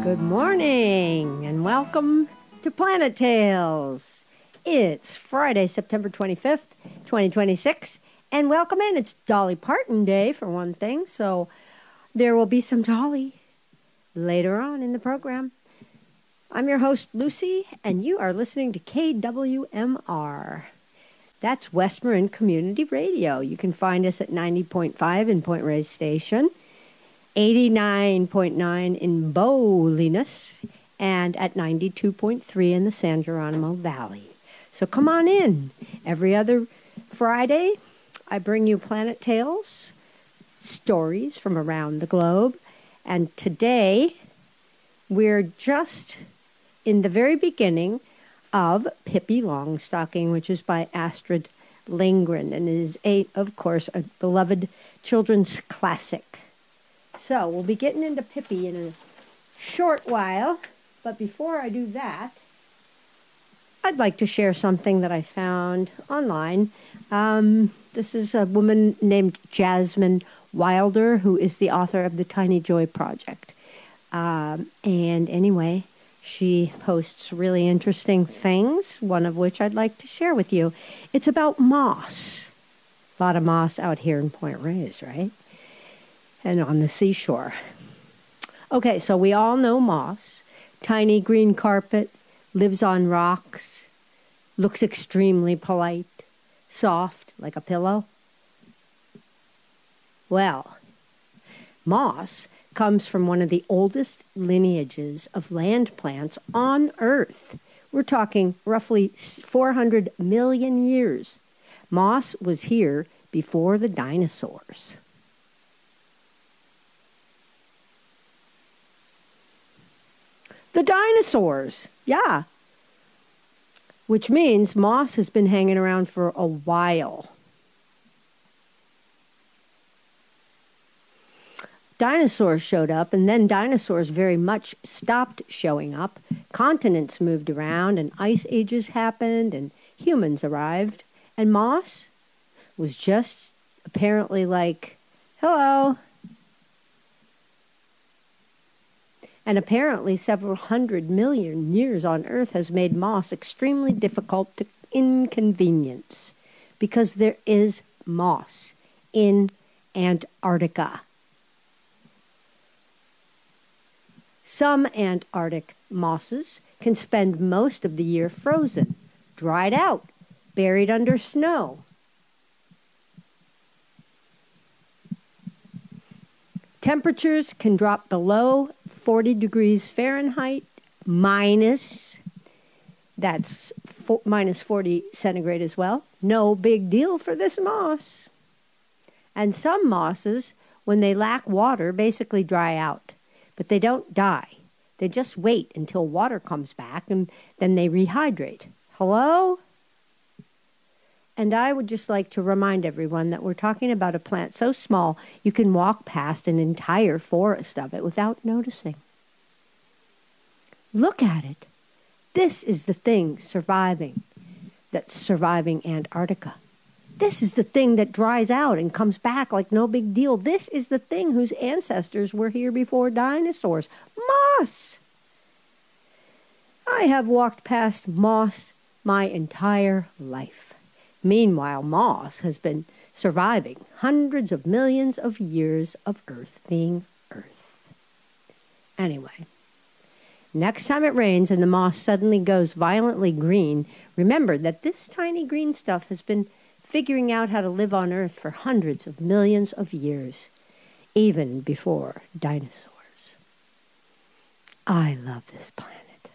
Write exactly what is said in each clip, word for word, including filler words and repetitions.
Good morning and welcome to Planet Tales. It's Friday, September twenty-fifth, twenty twenty-six, and welcome in. It's Dolly Parton Day for one thing, so there will be some Dolly later on in the program. I'm your host, Lucy, and you are listening to K W M R. That's West Marin Community Radio. You can find us at ninety point five in Point Reyes Station, eighty-nine point nine in Bolinas, and at ninety-two point three in the San Geronimo Valley. So come on in. Every other Friday, I bring you Planet Tales, stories from around the globe. And today, we're just in the very beginning of Pippi Longstocking, which is by Astrid Lindgren, and it is, a, of course, a beloved children's classic. So we'll be getting into Pippi in a short while, but before I do that, I'd like to share something that I found online. Um, this is a woman named Jasmine Wilder, who is the author of the Tiny Joy Project. Um, and anyway, she posts really interesting things, one of which I'd like to share with you. It's about moss. A lot of moss out here in Point Reyes, right? And on the seashore. Okay, so we all know moss. Tiny green carpet, lives on rocks, looks extremely polite, soft like a pillow. Well, moss comes from one of the oldest lineages of land plants on Earth. We're talking roughly four hundred million years. Moss was here before the dinosaurs. The dinosaurs, yeah. Which means moss has been hanging around for a while. Dinosaurs showed up, and then dinosaurs very much stopped showing up. Continents moved around, and ice ages happened, and humans arrived. And moss was just apparently like, hello. And apparently several hundred million years on Earth has made moss extremely difficult to inconvenience because there is moss in Antarctica. Some Antarctic mosses can spend most of the year frozen, dried out, buried under snow. Temperatures can drop below forty degrees Fahrenheit, minus, that's for, minus forty centigrade as well. No big deal for this moss. And some mosses, when they lack water, basically dry out. But they don't die. They just wait until water comes back, and then they rehydrate. Hello? And I would just like to remind everyone that we're talking about a plant so small you can walk past an entire forest of it without noticing. Look at it. This is the thing surviving, that's surviving Antarctica. This is the thing that dries out and comes back like no big deal. This is the thing whose ancestors were here before dinosaurs. Moss! I have walked past moss my entire life. Meanwhile, moss has been surviving hundreds of millions of years of Earth being Earth. Anyway, next time it rains and the moss suddenly goes violently green, remember that this tiny green stuff has been figuring out how to live on Earth for hundreds of millions of years, even before dinosaurs. I love this planet.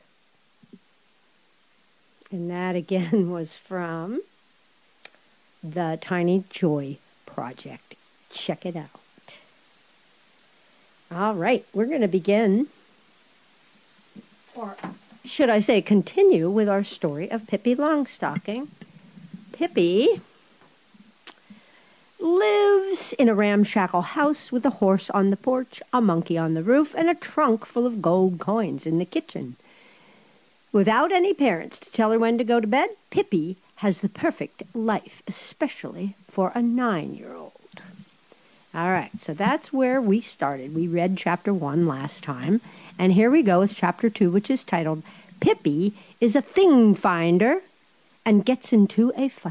And that again was from the Tiny Joy Project. Check it out. All right, we're going to begin, or should I say continue, with our story of Pippi Longstocking. Pippi lives in a ramshackle house with a horse on the porch, a monkey on the roof, and a trunk full of gold coins in the kitchen. Without any parents to tell her when to go to bed, Pippi has the perfect life, especially for a nine-year-old. All right, so that's where we started. We read chapter one last time, and here we go with chapter two, which is titled, Pippi is a Thing Finder and Gets into a Fight.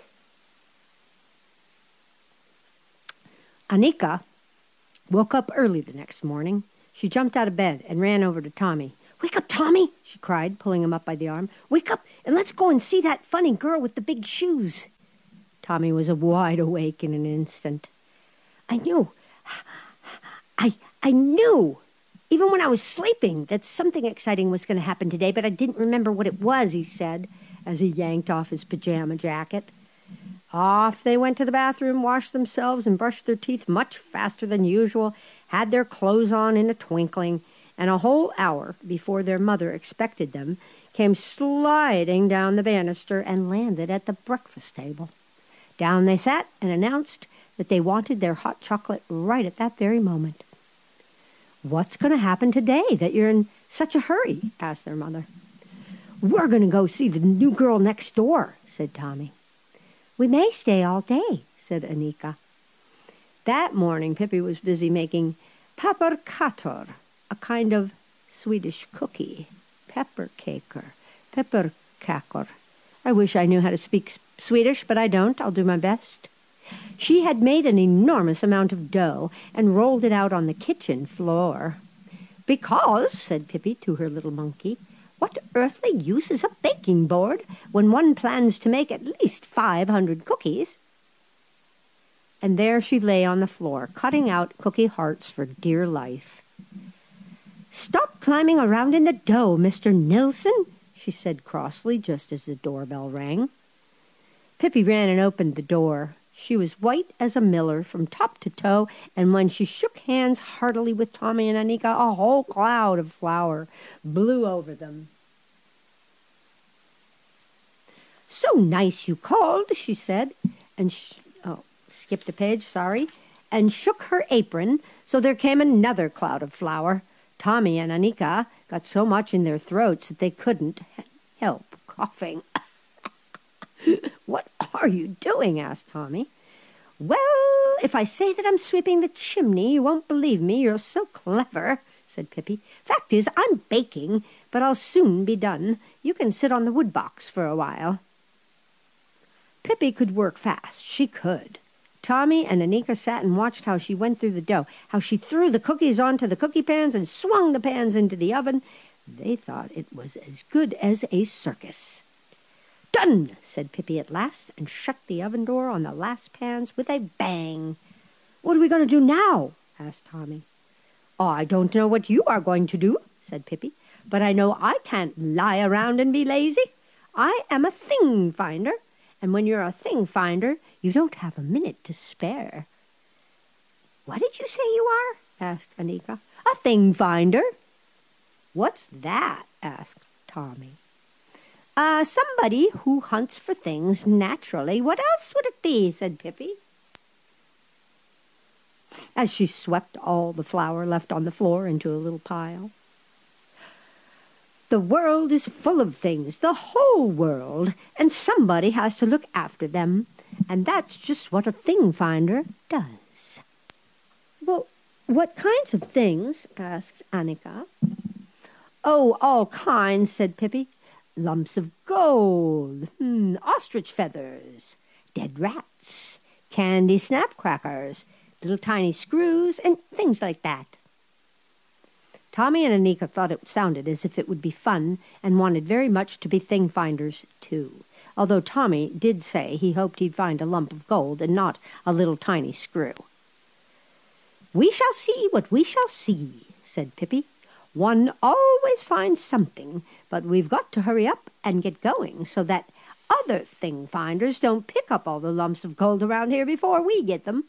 Anika woke up early the next morning. She jumped out of bed and ran over to Tommy. "Wake up, Tommy," she cried, pulling him up by the arm. "Wake up and let's go and see that funny girl with the big shoes." Tommy was wide awake in an instant. I knew, I, I knew, even when I was sleeping, that something exciting was going to happen today, but I didn't remember what it was, he said, as he yanked off his pajama jacket. Off they went to the bathroom, washed themselves, and brushed their teeth much faster than usual, had their clothes on in a twinkling, and a whole hour before their mother expected them, came sliding down the banister and landed at the breakfast table. Down they sat and announced that they wanted their hot chocolate right at that very moment. "What's going to happen today that you're in such a hurry?" asked their mother. "We're going to go see the new girl next door," said Tommy. "We may stay all day," said Anika. That morning, Pippi was busy making pepparkakor, a kind of Swedish cookie. Pepperkaker, pepparkakor. I wish I knew how to speak Swedish, but I don't. I'll do my best. She had made an enormous amount of dough and rolled it out on the kitchen floor. "Because," said Pippi to her little monkey, "what earthly use is a baking board when one plans to make at least five hundred cookies?" And there she lay on the floor, cutting out cookie hearts for dear life. "Stop climbing around in the dough, Mister Nilsson," she said crossly, just as the doorbell rang. Pippi ran and opened the door. She was white as a miller from top to toe, and when she shook hands heartily with Tommy and Anika, a whole cloud of flour blew over them. "So nice you called," she said, and sh- oh, skipped a page, sorry, and shook her apron, so there came another cloud of flour. Tommy and Anika got so much in their throats that they couldn't help coughing. "What are you doing?" asked Tommy. "Well, if I say that I'm sweeping the chimney, you won't believe me. You're so clever," said Pippi. "Fact is, I'm baking, but I'll soon be done. You can sit on the wood box for a while." Pippi could work fast. She could. Tommy and Anika sat and watched how she went through the dough, how she threw the cookies onto the cookie pans and swung the pans into the oven. They thought it was as good as a circus. "Done," said Pippi at last, and shut the oven door on the last pans with a bang. "What are we going to do now?" asked Tommy. "I don't know what you are going to do," said Pippi, "but I know I can't lie around and be lazy. I am a thing finder, and when you're a thing finder, you don't have a minute to spare." "What did you say you are?" asked Anika. "A thing finder." "What's that?" asked Tommy. Uh, somebody who hunts for things naturally. What else would it be?" said Pippi, as she swept all the flour left on the floor into a little pile. "The world is full of things, the whole world, and somebody has to look after them, and that's just what a thing finder does." "Well, what kinds of things?" asked Anika. "Oh, all kinds," said Pippi. "Lumps of gold, hmm, ostrich feathers, dead rats, candy snap crackers, little tiny screws, and things like that." Tommy and Anika thought it sounded as if it would be fun and wanted very much to be thing finders too, although Tommy did say he hoped he'd find a lump of gold and not a little tiny screw. "We shall see what we shall see," said Pippi. "One always finds something, but we've got to hurry up and get going so that other thing finders don't pick up all the lumps of gold around here before we get them."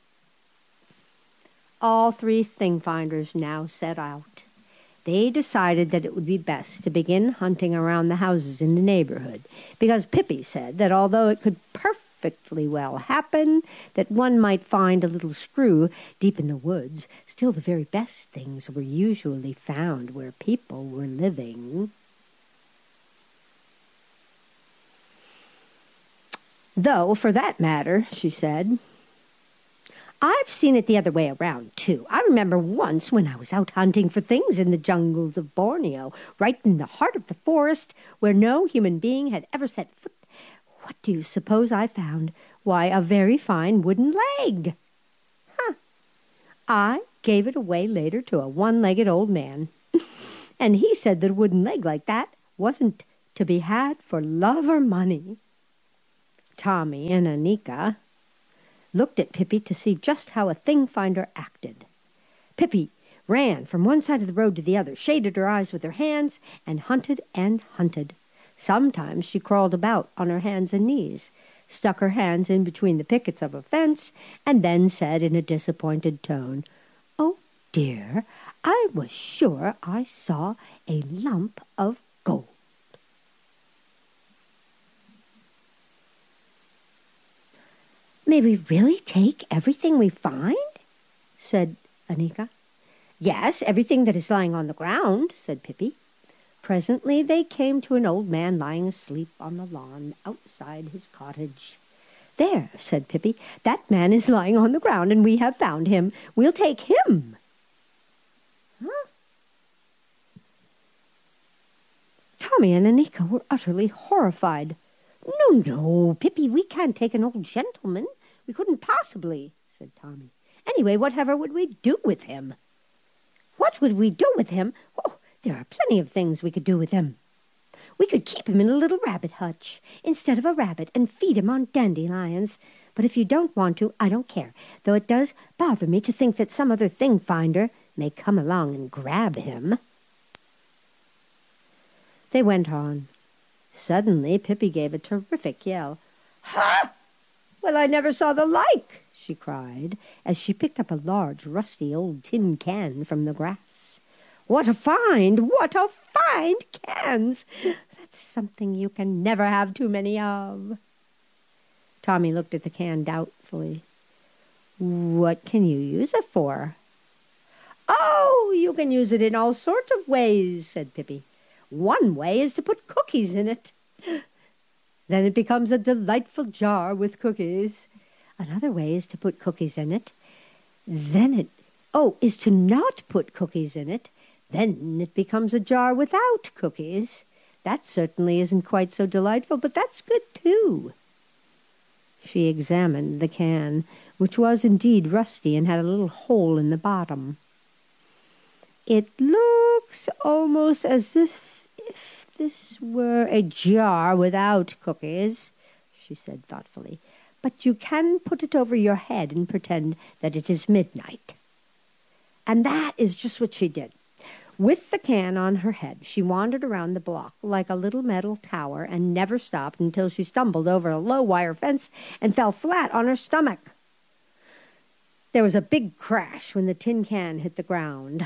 All three thing finders now set out. They decided that it would be best to begin hunting around the houses in the neighborhood, because Pippi said that although it could perfectly well happen that one might find a little screw deep in the woods, still the very best things were usually found where people were living. "Though, for that matter," she said, I've seen it the other way around, too. I remember once when I was out hunting for things in the jungles of Borneo, right in the heart of the forest, where no human being had ever set foot. What do you suppose I found? Why, a very fine wooden leg. Huh. I gave it away later to a one-legged old man. And he said that a wooden leg like that wasn't to be had for love or money. Tommy and Anika looked at Pippi to see just how a thing finder acted. Pippi ran from one side of the road to the other, shaded her eyes with her hands, and hunted and hunted. Sometimes she crawled about on her hands and knees, stuck her hands in between the pickets of a fence, and then said in a disappointed tone, "Oh, dear, I was sure I saw a lump of gold." "May we really take everything we find?" said Anika. "Yes, everything that is lying on the ground," said Pippi. Presently they came to an old man lying asleep on the lawn outside his cottage. "There," said Pippi, "that man is lying on the ground, and we have found him. We'll take him." Huh? Tommy and Anika were utterly horrified. "No, no, Pippi, we can't take an old gentleman. We couldn't possibly," said Tommy. "Anyway, whatever would we do with him?" "What would we do with him? Oh, there are plenty of things we could do with him. We could keep him in a little rabbit hutch instead of a rabbit and feed him on dandelions. But if you don't want to, I don't care, though it does bother me to think that some other thing finder may come along and grab him." They went on. Suddenly Pippi gave a terrific yell. "Ha! Well, I never saw the like," she cried, as she picked up a large, rusty old tin can from the grass. "What a find! What a find! Cans! That's something you can never have too many of." Tommy looked at the can doubtfully. "What can you use it for?" "Oh, you can use it in all sorts of ways," said Pippi. "One way is to put cookies in it. Then it becomes a delightful jar with cookies. Another way is to put cookies in it. Then it, oh, is to not put cookies in it. Then it becomes a jar without cookies. That certainly isn't quite so delightful, but that's good too." She examined the can, which was indeed rusty and had a little hole in the bottom. "It looks almost as if, if this were a jar without cookies," she said thoughtfully. "But you can put it over your head and pretend that it is midnight." And that is just what she did. With the can on her head, she wandered around the block like a little metal tower and never stopped until she stumbled over a low wire fence and fell flat on her stomach. There was a big crash when the tin can hit the ground.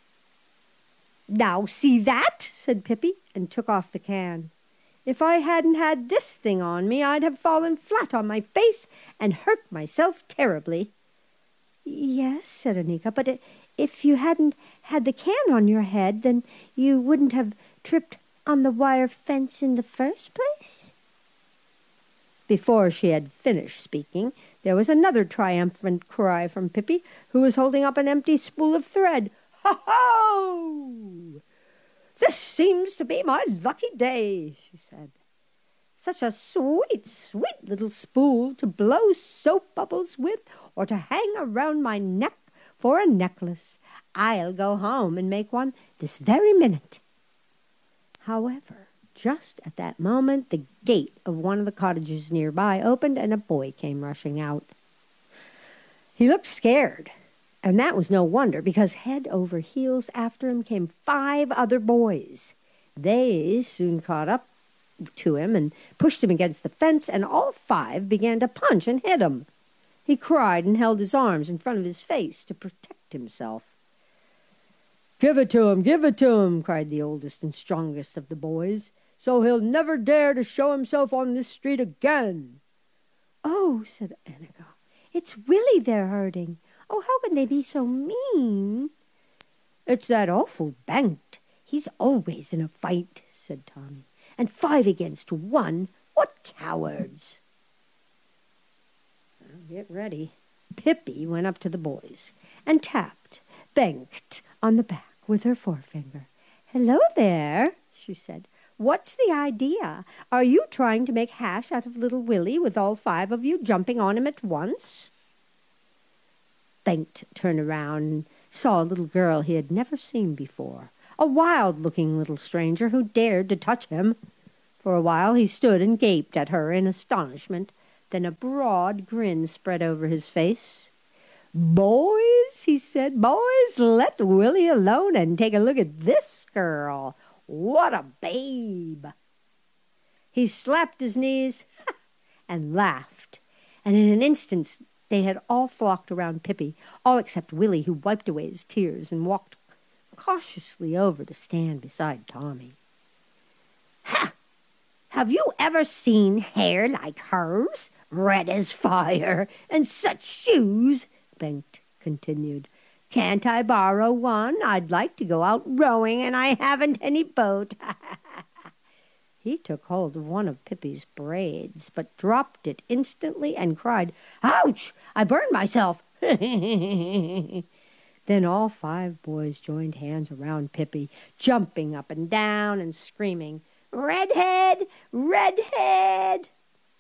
"Now see that?" said Pippi, and took off the can. "If I hadn't had this thing on me, I'd have fallen flat on my face and hurt myself terribly." "Yes," said Anika, "but it, if you hadn't had the can on your head, then you wouldn't have tripped on the wire fence in the first place?" Before she had finished speaking, there was another triumphant cry from Pippi, who was holding up an empty spool of thread. "Ho-ho! This seems to be my lucky day," she said. "Such a sweet, sweet little spool to blow soap bubbles with or to hang around my neck for a necklace. I'll go home and make one this very minute." However, just at that moment, the gate of one of the cottages nearby opened and a boy came rushing out. He looked scared, and that was no wonder, because head over heels after him came five other boys. They soon caught up to him and pushed him against the fence, and all five began to punch and hit him. He cried and held his arms in front of his face to protect himself. "Give it to him, give it to him," cried the oldest and strongest of the boys, "so he'll never dare to show himself on this street again." "Oh," said Anika, "it's Willie they're hurting. Oh, how can they be so mean?" "It's that awful Banked. He's always in a fight," said Tommy. "And five against one. What cowards!" "Well, get ready," Pippi went up to the boys and tapped Bengt on the back with her forefinger. "Hello there," she said. "What's the idea? Are you trying to make hash out of little Willie with all five of you jumping on him at once?" Bengt turned around and saw a little girl he had never seen before, a wild-looking little stranger who dared to touch him. For a while he stood and gaped at her in astonishment. Then a broad grin spread over his face. "Boys," he said, "boys, let Willie alone and take a look at this girl. What a babe!" He slapped his knees and laughed, and in an instant they had all flocked around Pippi, all except Willie, who wiped away his tears and walked cautiously over to stand beside Tommy. "Ha! Have you ever seen hair like hers, red as fire, and such shoes?" Bengt continued. "Can't I borrow one? I'd like to go out rowing, and I haven't any boat." He took hold of one of Pippi's braids, but dropped it instantly and cried, "Ouch! I burned myself!" Then all five boys joined hands around Pippi, jumping up and down and screaming, "Redhead! Redhead!"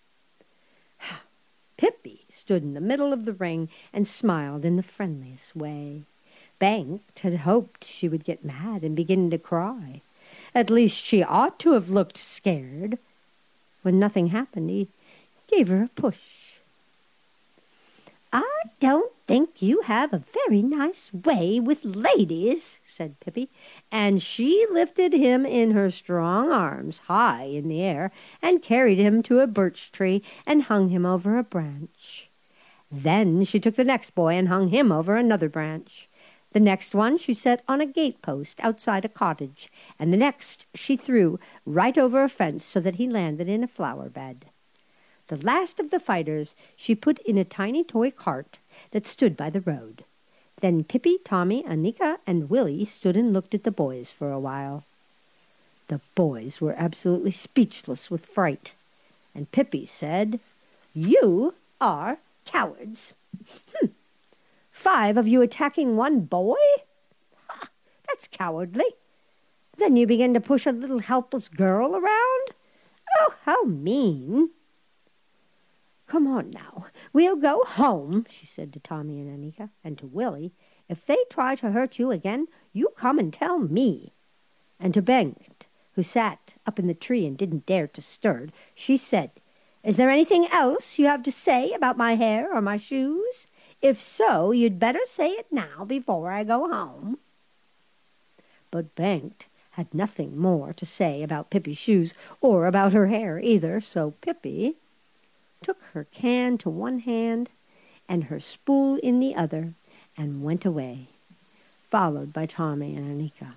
Pippi stood in the middle of the ring and smiled in the friendliest way. Bengt had hoped she would get mad and begin to cry. At least she ought to have looked scared. When nothing happened, he gave her a push. "I don't think you have a very nice way with ladies," said Pippi, and she lifted him in her strong arms high in the air and carried him to a birch tree and hung him over a branch. Then she took the next boy and hung him over another branch. The next one she set on a gate-post outside a cottage, and the next she threw right over a fence so that he landed in a flower bed. The last of the fighters she put in a tiny toy cart that stood by the road. Then Pippi, Tommy, Annika, and Willie stood and looked at the boys for a while. The boys were absolutely speechless with fright, and Pippi said, "You are cowards. Hm. Five of you attacking one boy? Ha, that's cowardly. Then you begin to push a little helpless girl around? Oh, how mean." "Come on now, we'll go home," she said to Tommy and Annika, and to Willie. "If they try to hurt you again, you come and tell me." And to Bengt, who sat up in the tree and didn't dare to stir, she said, "Is there anything else you have to say about my hair or my shoes? If so, you'd better say it now before I go home." But Bengt had nothing more to say about Pippi's shoes or about her hair either, so Pippi took her can to one hand and her spool in the other and went away, followed by Tommy and Annika.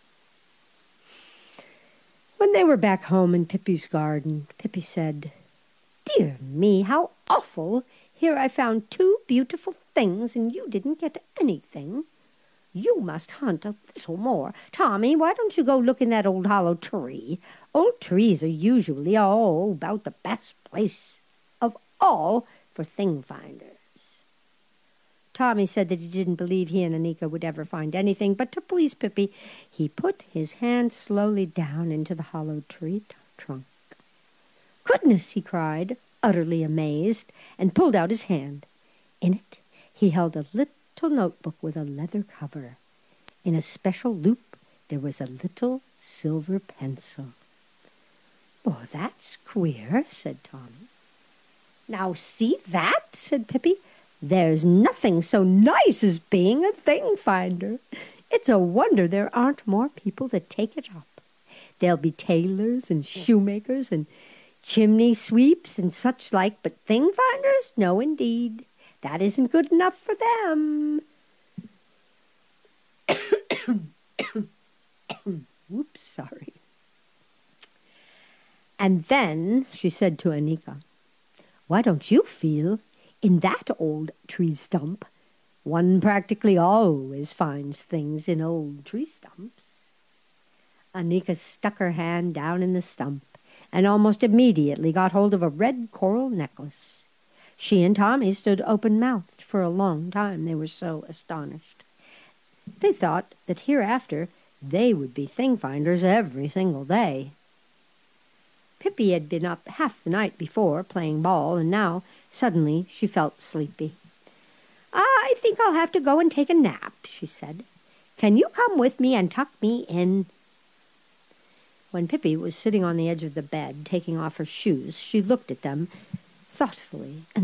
When they were back home in Pippi's garden, Pippi said, "Dear me, how awful! Here I found two beautiful things, and you didn't get anything. You must hunt a little more. Tommy, why don't you go look in that old hollow tree? Old trees are usually all about the best place of all for thing-finders." Tommy said that he didn't believe he and Annika would ever find anything, but to please Pippi, he put his hand slowly down into the hollow tree trunk. "Goodness!" he cried, utterly amazed, and pulled out his hand. In it he held a little notebook with a leather cover. In a special loop there was a little silver pencil. "Oh, that's queer," said Tommy. "Now see that?" said Pippi. "There's nothing so nice as being a thing-finder. It's a wonder there aren't more people that take it up. There'll be tailors and shoemakers and chimney sweeps and such like, but thing-finders? No, indeed. That isn't good enough for them." Whoops, sorry. And then she said to Annika, "Why don't you feel in that old tree stump? One practically always finds things in old tree stumps." Annika stuck her hand down in the stump and almost immediately got hold of a red coral necklace. She and Tommy stood open-mouthed for a long time. They were so astonished. They thought that hereafter they would be thing-finders every single day. Pippi had been up half the night before, playing ball, and now, suddenly, she felt sleepy. "I think I'll have to go and take a nap," she said. "Can you come with me and tuck me in?" When Pippi was sitting on the edge of the bed, taking off her shoes, she looked at them thoughtfully and